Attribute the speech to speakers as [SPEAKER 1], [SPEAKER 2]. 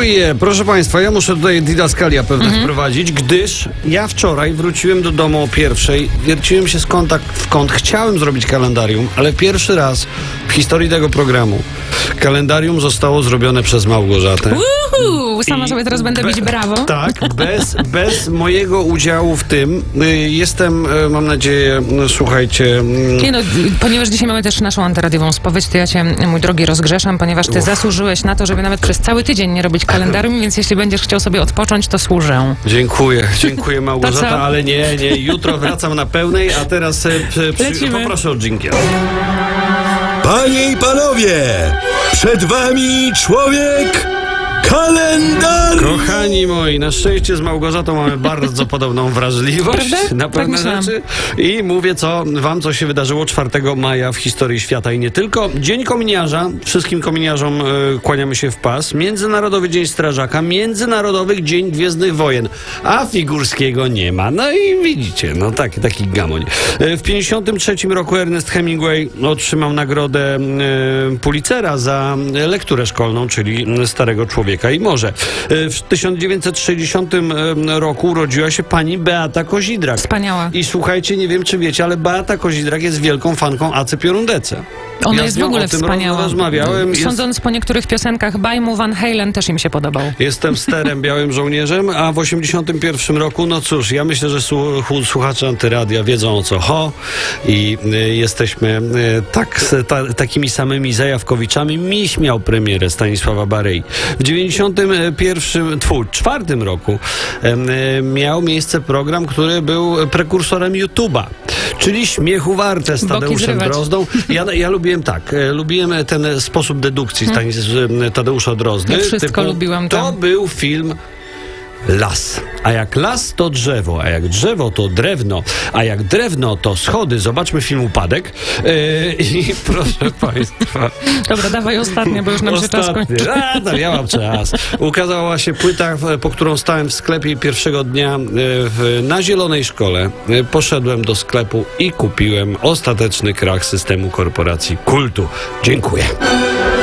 [SPEAKER 1] Dziękuję. Proszę Państwa, ja muszę tutaj didaskalia pewne wprowadzić, gdyż ja wczoraj wróciłem do domu o 1:00, wierciłem się z kąta w kąt, chciałem zrobić kalendarium, ale pierwszy raz w historii tego programu kalendarium zostało zrobione przez Małgorzatę.
[SPEAKER 2] Sama sobie teraz będę bić brawo.
[SPEAKER 1] Tak, bez mojego udziału w tym. Jestem, mam nadzieję, słuchajcie...
[SPEAKER 2] Nie no, ponieważ dzisiaj mamy też naszą antyradiową spowiedź, to ja cię, mój drogi, rozgrzeszam, ponieważ ty zasłużyłeś na to, żeby nawet przez cały tydzień nie robić kalendarium, więc jeśli będziesz chciał sobie odpocząć, to służę.
[SPEAKER 1] Dziękuję Małgorzata, ale nie, jutro wracam na pełnej, a teraz poproszę o dżingiel.
[SPEAKER 3] Panie i panowie, przed wami człowiek kalendar!
[SPEAKER 1] Kochani moi, na szczęście z Małgorzatą mamy bardzo podobną wrażliwość na pewne rzeczy i mówię wam, co się wydarzyło 4 maja w historii świata i nie tylko. Dzień kominiarza, wszystkim kominiarzom kłaniamy się w pas. Międzynarodowy Dzień Strażaka, Międzynarodowy Dzień Gwiezdnych Wojen, a Figurskiego nie ma. No i widzicie, no taki gamoń. W 1953 roku Ernest Hemingway otrzymał nagrodę Pulitzera za lekturę szkolną, czyli Starego Człowieka i Morze. W 1960 roku urodziła się pani Beata Kozidrak.
[SPEAKER 2] Wspaniała.
[SPEAKER 1] I słuchajcie, nie wiem czy wiecie, ale Beata Kozidrak jest wielką fanką Acy Piorundece.
[SPEAKER 2] Ona jest w ogóle wspaniała.
[SPEAKER 1] Rozmawiałem.
[SPEAKER 2] Sądząc po niektórych piosenkach Bajmu, Van Halen też im się podobał.
[SPEAKER 1] Jestem sterem, białym żołnierzem, a w 81 roku, no cóż, ja myślę, że słuchacze Antyradia wiedzą o co i jesteśmy takimi samymi zajawkowiczami. Miś miał premierę Stanisława Barei. W 94 roku miał miejsce program, który był prekursorem YouTube'a, czyli Śmiechu Warte z Tadeuszem Drozdą. Ja lubiłem ten sposób dedukcji Tadeusza Drozdy.
[SPEAKER 2] Ja wszystko lubiłam tam.
[SPEAKER 1] To był film Las. A jak las to drzewo, a jak drzewo to drewno, a jak drewno to schody. Zobaczmy film Upadek. I proszę Państwa...
[SPEAKER 2] Dobra, dawaj ostatnie, bo już nam się czas kończy.
[SPEAKER 1] Ja mam czas. Ukazała się płyta, po którą stałem w sklepie pierwszego dnia na Zielonej Szkole. Poszedłem do sklepu i kupiłem Ostateczny krach systemu korporacji Kultu. Dziękuję.